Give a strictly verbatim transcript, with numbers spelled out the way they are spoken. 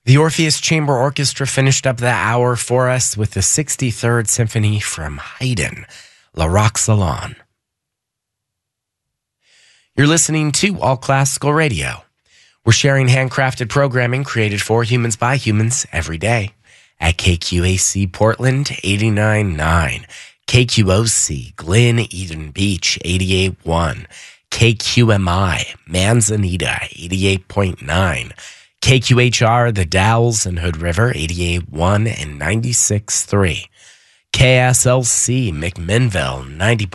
The Orpheus Chamber Orchestra finished up the hour for us with the sixty-third Symphony from Haydn, La Roxalane. You're listening to All Classical Radio. We're sharing handcrafted programming created for humans by humans every day at K Q A C Portland eighty-nine point nine, K Q O C Glen Eden Beach eighty-eight point one, K Q M I Manzanita eighty-eight point nine, K Q H R The Dalles and Hood River eighty-eight point one and ninety-six point three, K S L C McMinnville ninety